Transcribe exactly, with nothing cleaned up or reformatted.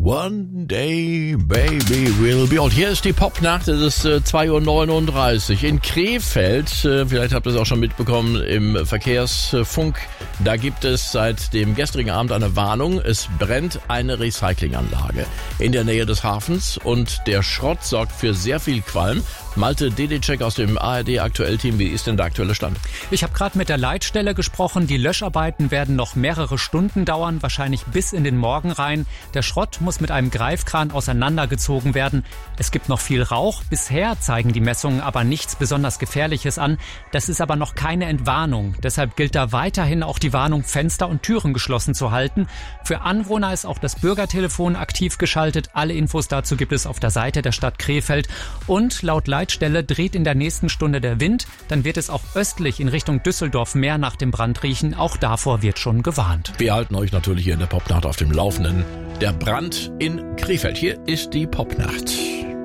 One day, baby, will be old. Hier ist die Popnacht, es ist äh, zwei Uhr neununddreißig. In Krefeld, äh, vielleicht habt ihr es auch schon mitbekommen, im Verkehrsfunk, da gibt es seit dem gestrigen Abend eine Warnung. Es brennt eine Recyclinganlage in der Nähe des Hafens und der Schrott sorgt für sehr viel Qualm. Malte Dedicek aus dem A R D-Aktuell-Team, wie ist denn der aktuelle Stand? Ich habe gerade mit der Leitstelle gesprochen. Die Löscharbeiten werden noch mehrere Stunden dauern, wahrscheinlich bis in den Morgen rein. Der Schrott muss mit einem Greifkran auseinandergezogen werden. Es gibt noch viel Rauch. Bisher zeigen die Messungen aber nichts besonders Gefährliches an. Das ist aber noch keine Entwarnung. Deshalb gilt da weiterhin auch die Warnung, Fenster und Türen geschlossen zu halten. Für Anwohner ist auch das Bürgertelefon aktiv geschaltet. Alle Infos dazu gibt es auf der Seite der Stadt Krefeld. Und laut Leitstelle dreht in der nächsten Stunde der Wind. Dann wird es auch östlich in Richtung Düsseldorf mehr nach dem Brand riechen. Auch davor wird schon gewarnt. Wir halten euch natürlich hier in der Popnacht auf dem Laufenden. Der Brand in Krefeld. Hier ist die Popnacht.